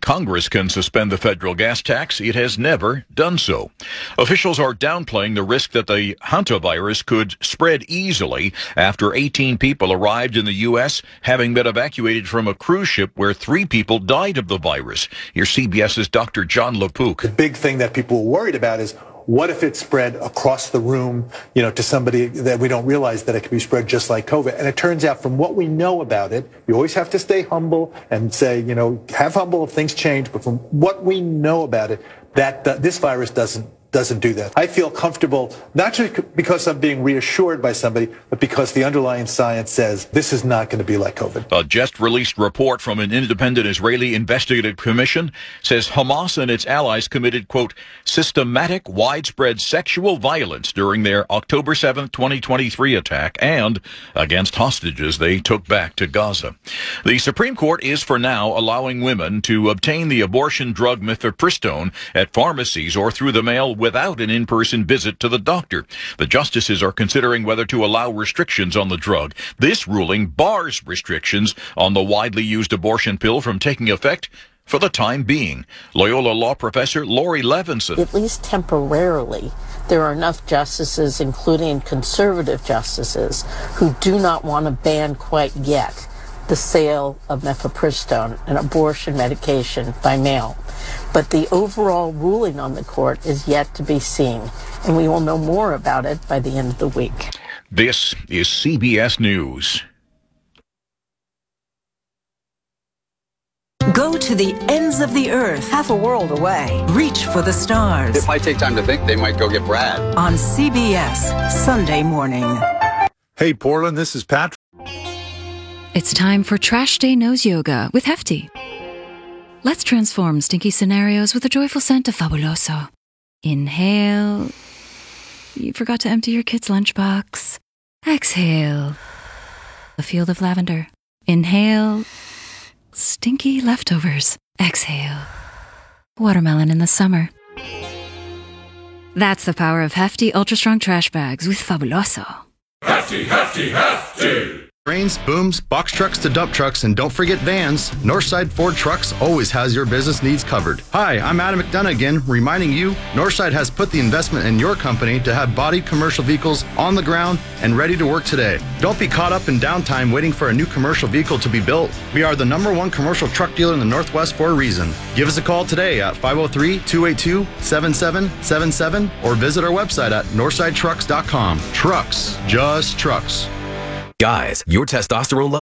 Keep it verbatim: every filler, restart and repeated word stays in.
Congress can suspend the federal gas tax, it has never done so. Officials are downplaying the risk that the hantavirus could spread easily after eighteen people arrived in the U S, having been evacuated from a cruise ship where three people died of the virus. Here's CBS's Doctor John LaPook. The big thing that people were worried about is, what if it spread across the room, you know, to somebody that we don't realize that it could be spread just like COVID? And it turns out, from what we know about it, you always have to stay humble and say, you know, have humble if things change. But from what we know about it, that uh, this virus doesn't doesn't do that. I feel comfortable, not just because I'm being reassured by somebody, but because the underlying science says this is not going to be like COVID. A just-released report from an independent Israeli investigative commission says Hamas and its allies committed, quote, systematic, widespread sexual violence during their October seventh, twenty twenty-three attack and against hostages they took back to Gaza. The Supreme Court is, for now, allowing women to obtain the abortion drug mifepristone at pharmacies or through the mail without an in-person visit to the doctor. The justices are considering whether to allow restrictions on the drug. This ruling bars restrictions on the widely used abortion pill from taking effect for the time being. Loyola Law Professor Laurie Levinson. At least temporarily, there are enough justices, including conservative justices, who do not want to ban quite yet the sale of mifepristone, an abortion medication, by mail. But the overall ruling on the court is yet to be seen, and we will know more about it by the end of the week. This is C B S News. Go to the ends of the earth, half a world away. Reach for the stars. If I take time to think, they might go get Brad. On C B S, Sunday morning. Hey, Portland, this is Patrick. It's time for Trash Day Nose Yoga with Hefty. Let's transform stinky scenarios with a joyful scent of Fabuloso. Inhale. You forgot to empty your kid's lunchbox. Exhale. A field of lavender. Inhale. Stinky leftovers. Exhale. Watermelon in the summer. That's the power of Hefty Ultra Strong Trash Bags with Fabuloso. Hefty, Hefty, Hefty! Cranes, booms, box trucks to dump trucks, and don't forget vans. Northside Ford Trucks always has your business needs covered. Hi, I'm Adam McDonough again, reminding you, Northside has put the investment in your company to have bodied commercial vehicles on the ground and ready to work today. Don't be caught up in downtime waiting for a new commercial vehicle to be built. We are the number one commercial truck dealer in the Northwest for a reason. Give us a call today at five oh three, two eight two, seven seven seven seven or visit our website at northside trucks dot com. Trucks, just trucks. Guys, your testosterone level